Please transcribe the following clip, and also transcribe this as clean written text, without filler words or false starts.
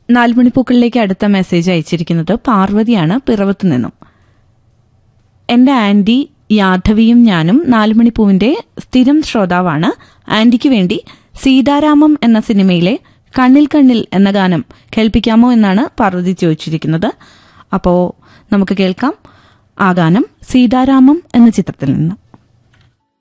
നാലുമണിപ്പൂക്കളിലേക്ക് അടുത്ത മെസ്സേജ് അയച്ചിരിക്കുന്നത് പാർവതിയാണ്, പിറവത്തു നിന്നും. എന്റെ ആന്റി യാദവിയും ഞാനും നാലുമണിപ്പൂവിന്റെ സ്ഥിരം ശ്രോതാവാണ്. ആന്റിക്ക് വേണ്ടി സീതാരാമം എന്ന സിനിമയിലെ കണ്ണിൽ കണ്ണിൽ എന്ന ഗാനം കേൾപ്പിക്കാമോ എന്നാണ് പാർവതി ചോദിച്ചിരിക്കുന്നത്. അപ്പോൾ നമുക്ക് കേൾക്കാം ആ ഗാനം സീതാരാമം എന്ന ചിത്രത്തിൽ നിന്ന്.